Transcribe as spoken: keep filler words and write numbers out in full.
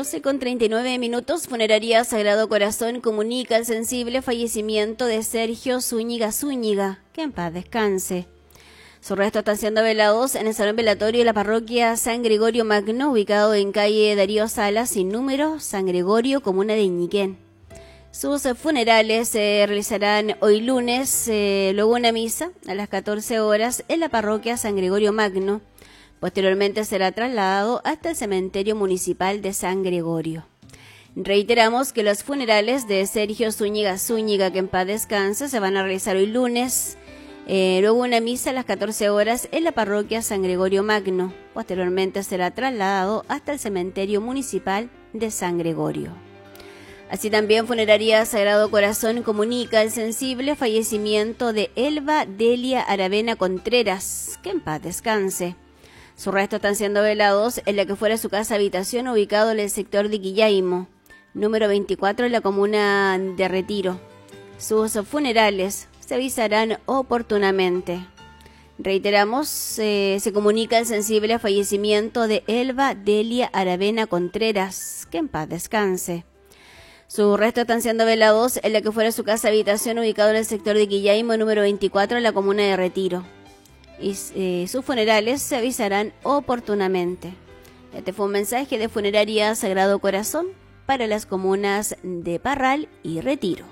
doce con treinta y nueve minutos, Funeraria Sagrado Corazón comunica el sensible fallecimiento de Sergio Zúñiga Zúñiga, que en paz descanse. Sus restos están siendo velados en el salón velatorio de la parroquia San Gregorio Magno, ubicado en calle Darío Salas, sin número, San Gregorio, comuna de Ñiquén. Sus funerales se realizarán hoy lunes, eh, luego una misa a las catorce horas en la parroquia San Gregorio Magno. Posteriormente será trasladado hasta el cementerio municipal de San Gregorio. Reiteramos que los funerales de Sergio Zúñiga Zúñiga, que en paz descanse, se van a realizar hoy lunes, eh, luego una misa a las catorce horas en la parroquia San Gregorio Magno. Posteriormente será trasladado hasta el cementerio municipal de San Gregorio. Así también Funeraria Sagrado Corazón comunica el sensible fallecimiento de Elba Delia Aravena Contreras, que en paz descanse. Sus restos están siendo velados en la que fuera su casa habitación, ubicado en el sector de Quillaimo, número veinticuatro, en la comuna de Retiro. Sus funerales se avisarán oportunamente. Reiteramos, eh, se comunica el sensible fallecimiento de Elba Delia Aravena Contreras, que en paz descanse. Sus restos están siendo velados en la que fuera su casa habitación, ubicado en el sector de Quillaimo, número veinticuatro, en la comuna de Retiro. Y eh, sus funerales se avisarán oportunamente. Este fue un mensaje de Funeraria Sagrado Corazón para las comunas de Parral y Retiro.